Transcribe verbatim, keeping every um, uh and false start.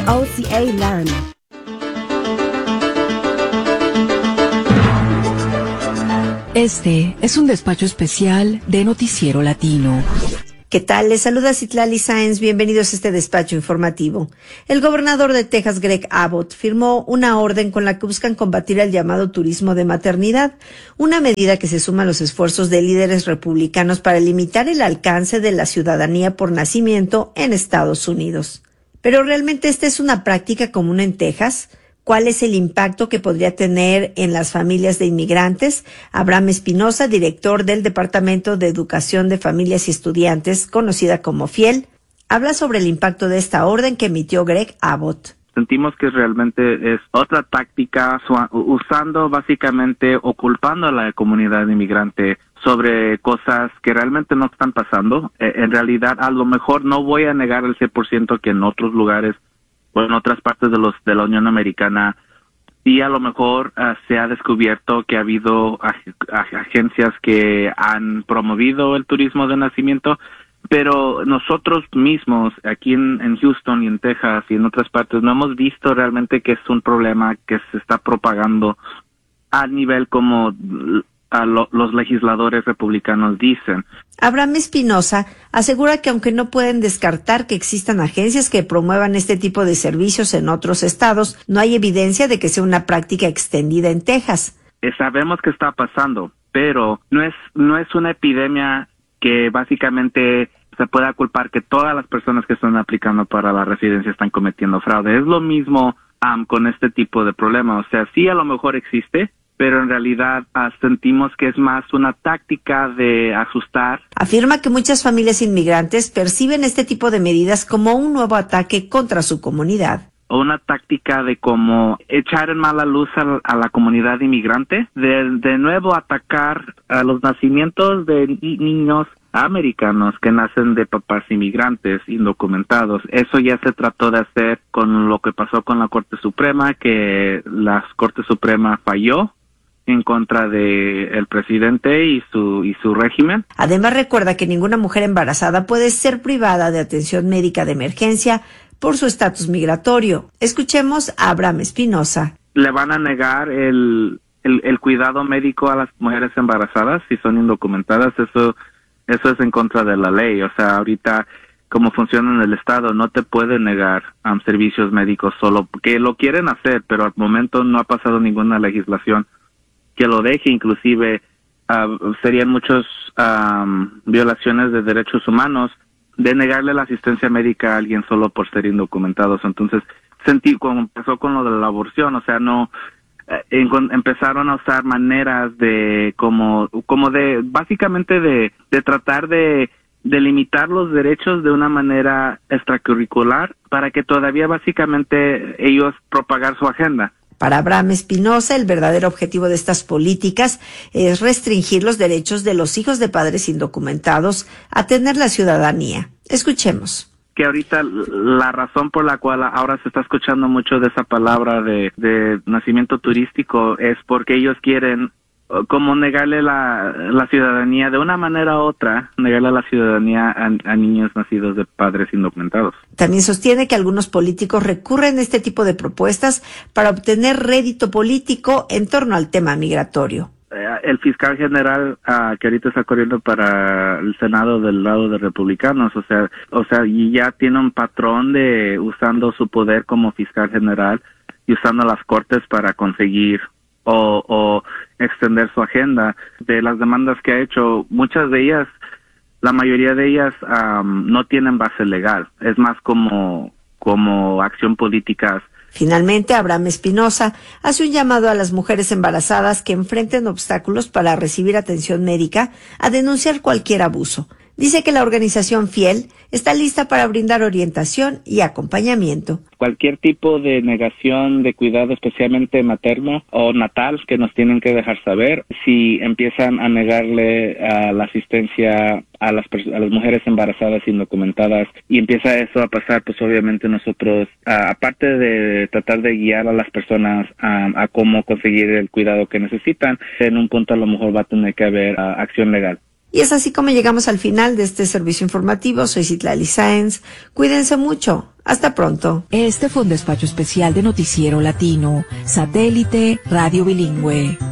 O C A Learn. Este es un despacho especial de Noticiero Latino. ¿Qué tal? Les saluda Citlali Sáenz. Bienvenidos a este despacho informativo. El gobernador de Texas, Greg Abbott, firmó una orden con la que buscan combatir el llamado turismo de maternidad, una medida que se suma a los esfuerzos de líderes republicanos para limitar el alcance de la ciudadanía por nacimiento en Estados Unidos. Pero ¿realmente esta es una práctica común en Texas? ¿Cuál es el impacto que podría tener en las familias de inmigrantes? Abraham Espinosa, director del Departamento de Educación de Familias y Estudiantes, conocida como FIEL, habla sobre el impacto de esta orden que emitió Greg Abbott. Sentimos que realmente es otra táctica usando básicamente o culpando a la comunidad inmigrante sobre cosas que realmente no están pasando. Eh, en realidad, a lo mejor no voy a negar el cien por ciento que en otros lugares o en otras partes de los de la Unión Americana sí a lo mejor uh, se ha descubierto que ha habido ag- ag- agencias que han promovido el turismo de nacimiento, pero nosotros mismos aquí en, en Houston y en Texas y en otras partes no hemos visto realmente que es un problema que se está propagando a nivel como a lo, los legisladores republicanos dicen. Abraham Espinosa asegura que aunque no pueden descartar que existan agencias que promuevan este tipo de servicios en otros estados, no hay evidencia de que sea una práctica extendida en Texas. Eh, sabemos que está pasando, pero no es no es una epidemia que básicamente se pueda culpar que todas las personas que están aplicando para la residencia están cometiendo fraude. Es lo mismo um, con este tipo de problema. O sea, sí a lo mejor existe, pero en realidad uh, sentimos que es más una táctica de asustar. Afirma que muchas familias inmigrantes perciben este tipo de medidas como un nuevo ataque contra su comunidad. O una táctica de como echar en mala luz a, a la comunidad inmigrante, de, de nuevo atacar a los nacimientos de ni- niños americanos que nacen de papás inmigrantes indocumentados. Eso ya se trató de hacer con lo que pasó con la Corte Suprema, que la Corte Suprema falló en contra de el presidente y su y su régimen. Además, recuerda que ninguna mujer embarazada puede ser privada de atención médica de emergencia por su estatus migratorio. Escuchemos a Abraham Espinosa. Le van a negar el, el el cuidado médico a las mujeres embarazadas si son indocumentadas. Eso eso es en contra de la ley. O sea, ahorita como funciona en el estado, no te pueden negar um, servicios médicos solo porque lo quieren hacer, pero al momento no ha pasado ninguna legislación que lo deje. Inclusive uh, serían muchas um, violaciones de derechos humanos de negarle la asistencia médica a alguien solo por ser indocumentados. Entonces, sentí como empezó con lo de la aborción, o sea, no eh, en, empezaron a usar maneras de como como de básicamente de de tratar de de limitar los derechos de una manera extracurricular para que todavía básicamente ellos propagar su agenda. Para Abraham Espinosa, el verdadero objetivo de estas políticas es restringir los derechos de los hijos de padres indocumentados a tener la ciudadanía. Escuchemos. Que ahorita la razón por la cual ahora se está escuchando mucho de esa palabra de, de nacimiento turístico es porque ellos quieren como negarle la, la ciudadanía de una manera u otra, negarle la ciudadanía a, a niños nacidos de padres indocumentados. También sostiene que algunos políticos recurren a este tipo de propuestas para obtener rédito político en torno al tema migratorio. El fiscal general uh, que ahorita está corriendo para el Senado del lado de republicanos, o sea, o sea, y ya tiene un patrón de usando su poder como fiscal general y usando las cortes para conseguir o, o extender su agenda. De las demandas que ha hecho, muchas de ellas, la mayoría de ellas um, no tienen base legal, es más como, como acción política. Finalmente, Abraham Espinosa hace un llamado a las mujeres embarazadas que enfrenten obstáculos para recibir atención médica a denunciar cualquier abuso. Dice que la organización FIEL está lista para brindar orientación y acompañamiento. Cualquier tipo de negación de cuidado, especialmente materno o natal, que nos tienen que dejar saber. Si empiezan a negarle a la asistencia a las, a las mujeres embarazadas indocumentadas y empieza eso a pasar, pues obviamente nosotros, a, aparte de tratar de guiar a las personas a, a cómo conseguir el cuidado que necesitan, en un punto a lo mejor va a tener que haber a, acción legal. Y es así como llegamos al final de este servicio informativo. Soy Citlali Sáenz. Cuídense mucho. Hasta pronto. Este fue un despacho especial de Noticiero Latino, Satélite Radio Bilingüe.